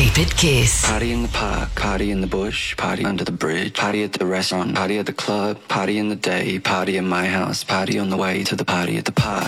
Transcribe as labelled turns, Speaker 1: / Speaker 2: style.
Speaker 1: Keep it Kiss.
Speaker 2: Party in the park, party in the bush, party under the bridge, party at the restaurant, party at the club, party in the day, party in my house, party on the way to the party at the park.